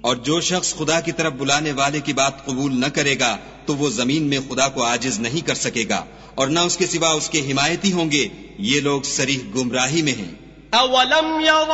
और जो शख्स खुदा की तरफ बुलाने वाले की बात कबूल न करेगा तो वो जमीन में खुदा को आजिज नहीं कर सकेगा और न उसके सिवा उसके हिमायती होंगे। ये लोग सरीह गुमराही में हैं।